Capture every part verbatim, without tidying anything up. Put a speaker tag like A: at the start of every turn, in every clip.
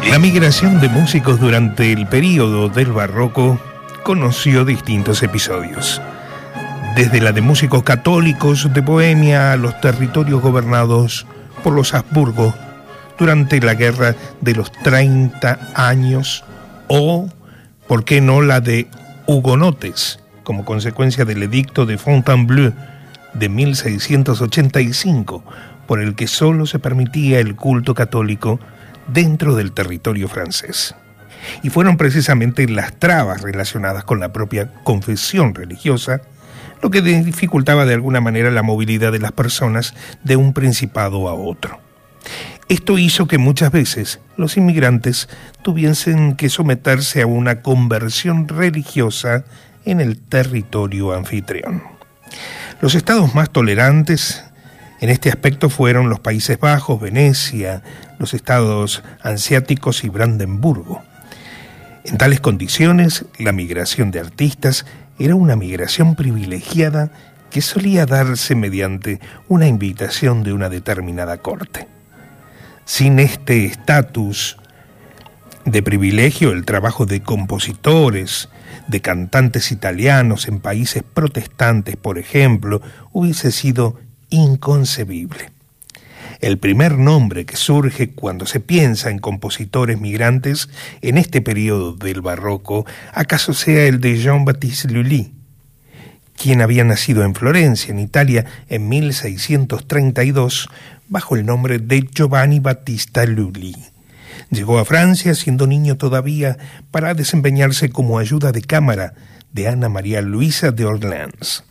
A: La migración de músicos durante el período del barroco conoció distintos episodios. Desde la de músicos católicos de Bohemia a los territorios gobernados por los Habsburgo durante la Guerra de los treinta años, o, ¿por qué no, la de hugonotes, como consecuencia del edicto de Fontainebleau de mil seiscientos ochenta y cinco, por el que solo se permitía el culto católico dentro del territorio francés. Y fueron precisamente las trabas relacionadas con la propia confesión religiosa lo que dificultaba de alguna manera la movilidad de las personas de un principado a otro. Esto hizo que muchas veces los inmigrantes tuviesen que someterse a una conversión religiosa en el territorio anfitrión. Los estados más tolerantes en este aspecto fueron los Países Bajos, Venecia, los estados hanseáticos y Brandenburgo. En tales condiciones, la migración de artistas era una migración privilegiada que solía darse mediante una invitación de una determinada corte. Sin este estatus de privilegio, el trabajo de compositores, de cantantes italianos en países protestantes, por ejemplo, hubiese sido inconcebible. El primer nombre que surge cuando se piensa en compositores migrantes en este periodo del barroco, acaso sea el de Jean-Baptiste Lully, quien había nacido en Florencia, en Italia, en mil seiscientos treinta y dos, bajo el nombre de Giovanni Battista Lully. Llegó a Francia siendo niño todavía para desempeñarse como ayuda de cámara de Ana María Luisa de Orleans.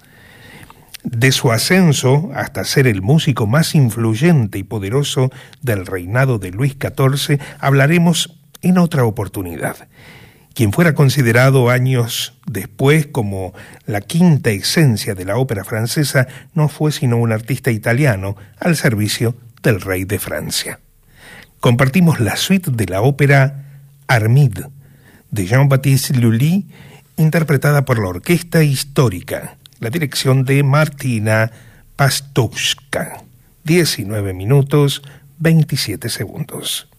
A: De su ascenso hasta ser el músico más influyente y poderoso del reinado de Luis catorce hablaremos en otra oportunidad. Quien fuera considerado años después como la quinta esencia de la ópera francesa no fue sino un artista italiano al servicio del rey de Francia. Compartimos la suite de la ópera Armide de Jean-Baptiste Lully, interpretada por la Orquesta Histórica, la dirección de Martina Pastouchka. diecinueve minutos, veintisiete segundos.